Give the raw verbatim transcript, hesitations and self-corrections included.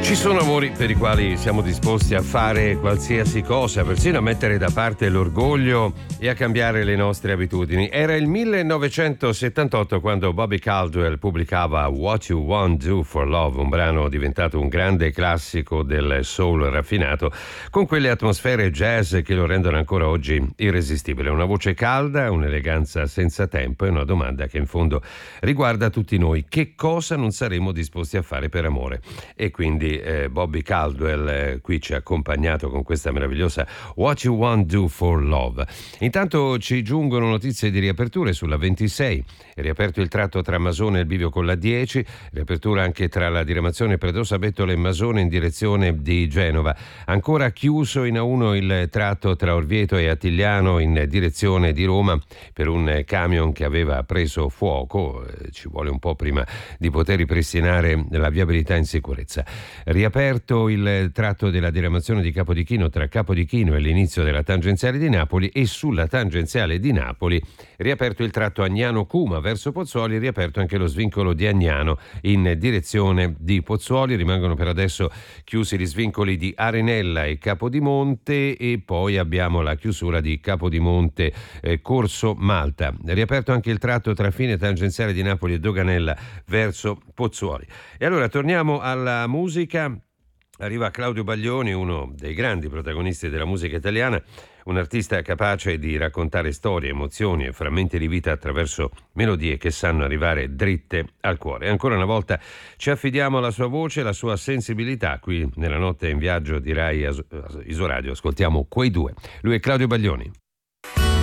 Ci sono amori per i quali siamo disposti a fare qualsiasi cosa, persino a mettere da parte l'orgoglio e a cambiare le nostre abitudini. Era il millenovecentosettantotto quando Bobby Caldwell pubblicava What You Won't Do for Love, un brano diventato un grande classico del soul raffinato, con quelle atmosfere jazz che lo rendono ancora oggi irresistibile. Una voce calda, un'eleganza senza tempo e una domanda che in fondo riguarda tutti noi: che cosa non saremmo disposti a fare per amore? E quindi Eh, Bobby Caldwell eh, qui ci ha accompagnato con questa meravigliosa What You Want Do For Love. Intanto ci giungono notizie di riaperture sulla ventisei, è riaperto il tratto tra Masone e il bivio con la dieci, riapertura anche tra la diramazione Predrosa Bettola e Masone in direzione di Genova, ancora chiuso in A uno il tratto tra Orvieto e Attigliano in direzione di Roma per un camion che aveva preso fuoco, eh, ci vuole un po' prima di poter ripristinare la viabilità in sicurezza. Riaperto il tratto della diramazione di Capodichino tra Capodichino e l'inizio della tangenziale di Napoli, e sulla tangenziale di Napoli riaperto il tratto Agnano-Cuma verso Pozzuoli, riaperto anche lo svincolo di Agnano in direzione di Pozzuoli. Rimangono per adesso chiusi gli svincoli di Arenella e Capodimonte, e poi abbiamo la chiusura di Capodimonte eh, Corso Malta. Riaperto anche il tratto tra fine tangenziale di Napoli e Doganella verso Pozzuoli. E allora torniamo alla musica. Arriva Claudio Baglioni, uno dei grandi protagonisti della musica italiana, un artista capace di raccontare storie, emozioni e frammenti di vita attraverso melodie che sanno arrivare dritte al cuore. Ancora una volta ci affidiamo alla sua voce, alla sua sensibilità. Qui nella notte in viaggio di Rai Isoradio ascoltiamo Quei due. Lui è Claudio Baglioni.